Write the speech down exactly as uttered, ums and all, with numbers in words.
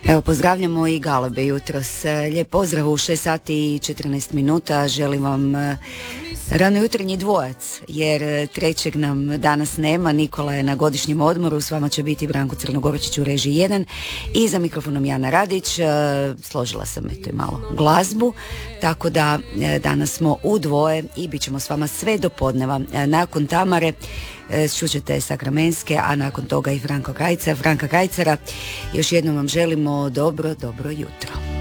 Evo, pozdravljamo i Galebe jutros. Lijep pozdrav u šest sati i četrnaest minuta. Želim vam rano jutarnji dvojac, jer trećeg nam danas nema. Nikola je na godišnjem odmoru, s vama će biti Branko Crnogorčić u režiji jedan i za mikrofonom Jana Radić. Složila sam eto i malo glazbu, tako da danas smo u dvoje i bit ćemo s vama sve do podneva. Nakon Tamare čućete Sakramenske, a nakon toga i Franko Kajca, Franka Kajcara. Još jednom vam želimo dobro, dobro jutro.